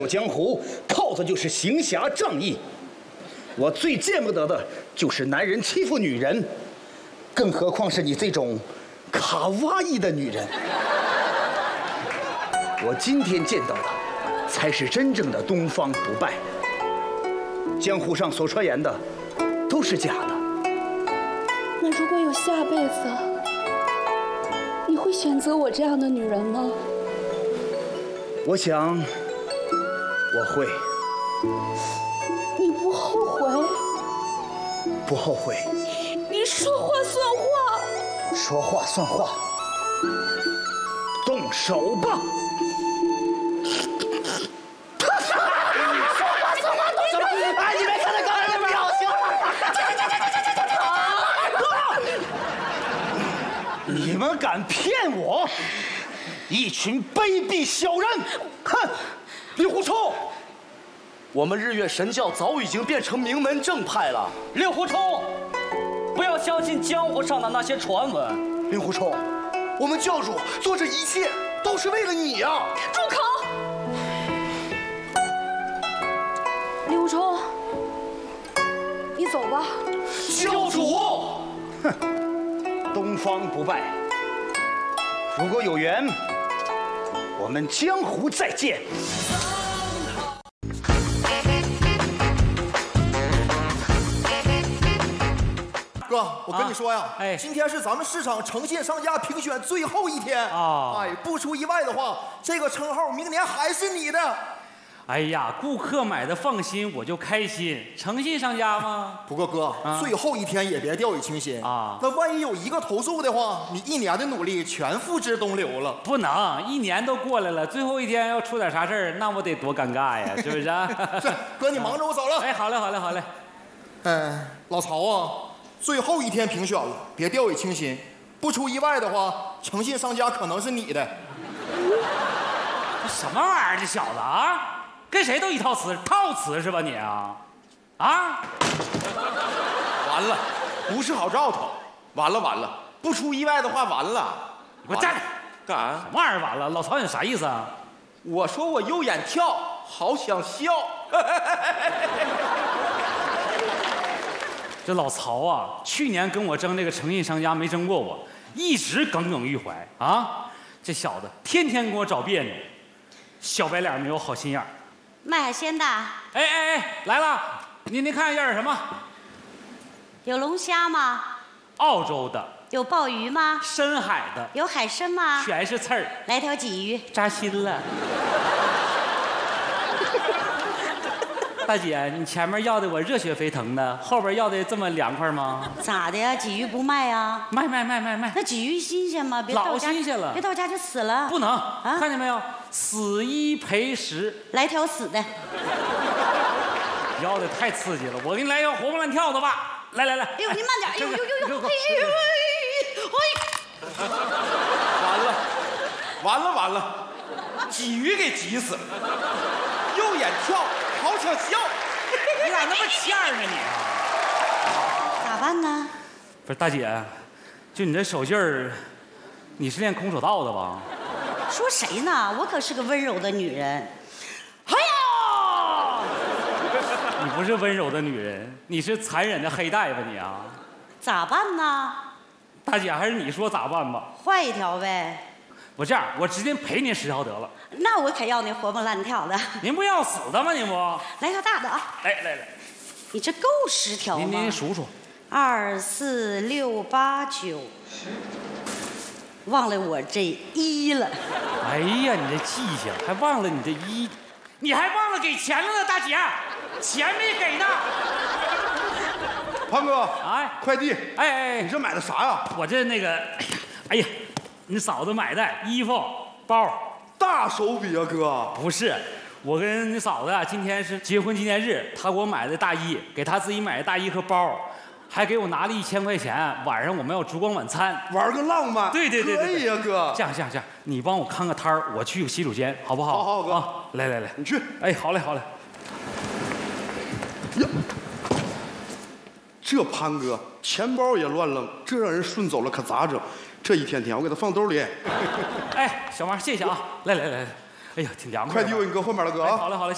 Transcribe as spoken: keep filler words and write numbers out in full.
江湖靠的就是行侠仗义，我最见不得的就是男人欺负女人，更何况是你这种卡哇伊的女人。我今天见到的才是真正的东方不败，江湖上所传言的都是假的。 那如果有下辈子，你会选择我这样的女人吗？ 我想我会。 你不后悔？ 不后悔。 你说话算话。 说话算话。动手吧。说话算话，动手吧！哎，你没看到刚才那表情吗？你们敢骗我？一群卑鄙小人！哼！令狐冲， 我们日月神教早已经变成名门正派了。令狐冲，不要相信江湖上的那些传闻。 令狐冲，我们教主做这一切都是为了你啊！ 住口！令狐冲，你走吧。 教主， 哼，东方不败，如果有缘，我们江湖再见。 哥，我跟你说呀， 啊、哎， 今天是咱们市场诚信商家评选最后一天啊！哎，不出意外的话，这个称号明年还是你的。 哎呀，顾客买的放心，我就开心。诚信商家吗？ 不过哥，啊、最后一天也别掉以轻心啊！ 那万一有一个投诉的话，你一年的努力全付之东流了。 不能，一年都过来了，最后一天要出点啥事儿，那我得多尴尬呀，是不是啊？ 是，哥，你忙着，我走了。 哎，好嘞，好嘞，好嘞。 哎，老曹啊，最后一天评选了，别掉以轻心。不出意外的话，诚信商家可能是你的。 什么玩意儿，这小子啊！跟谁都一套词，套词是吧你啊？啊！ 完了，不是好兆头。完了完了，不出意外的话，完了。 你给我站着！ 干啥？ 什么玩意儿完了？老曹你啥意思啊？ 我说我右眼跳，好想笑。 这老曹啊，去年跟我争这个诚信商家没争过我，一直耿耿于怀啊。这小子天天跟我找别扭，小白脸没有好心眼儿。 卖海鲜的。哎哎哎，来了，您您看要点什么？ 有龙虾吗？ 澳洲的。 有鲍鱼吗？ 深海的。 有海参吗？ 全是刺儿。 来条鲫鱼。 扎心了。大姐，你前面要的我热血沸腾的，后边要的这么凉快吗？ 咋的呀？鲫鱼不卖呀？ 卖卖卖卖卖。 那鲫鱼新鲜吗？别老新鲜了， 别到家就死了。 不能啊！看见没有？死一赔十。 来条死的。 要的太刺激了，我给你来一个活蹦乱跳的吧。来来来。 哎呦，您慢点！哎呦呦呦呦！哎呦哎！完了，完了完了，鲫鱼给急死了，右眼跳。好想笑， 你咋那么欠儿呢你？ 咋办呢？ 不是大姐，就你这手劲儿，你是练空手道的吧？ 说谁呢？我可是个温柔的女人。哎呀！ 你不是温柔的女人，你是残忍的黑大夫你啊！ 咋办呢？ 大姐，还是你说咋办吧？ 换一条呗。 我这样，我直接赔您十条得了。 那我可要那活蹦乱跳的。 您不要死的吗？您不？ 来条大的啊！ 来来来， 你这够十条吗？ 您您数数， 二四六八九，忘了我这一了。 哎呀，你这记性还忘了你这一，你还忘了给钱了呢，大姐，钱没给呢。 胖哥， 哎， 快递， 哎哎， 你这买的啥呀？ 我这那个，哎呀，哎呀。你嫂子买的衣服、包， 大手笔啊，哥！ 不是，我跟你嫂子啊，今天是结婚纪念日，她给我买的大衣，给她自己买的大衣和包，还给我拿了一千块钱。晚上我们要烛光晚餐， 玩个浪漫。 对对对对， 可以呀，哥。 这样这样这样，你帮我看个摊儿，我去个洗手间，好不好？ 好好，哥。 啊，来来来， 你去。 哎，好嘞好嘞。 呀，这潘哥钱包也乱扔，这让人顺走了可咋整？这一天天我给他放兜里。 哎，小王，谢谢啊！来来来来，哎呀，挺凉快。 快递我给你搁后面了，哥啊。 好嘞好嘞。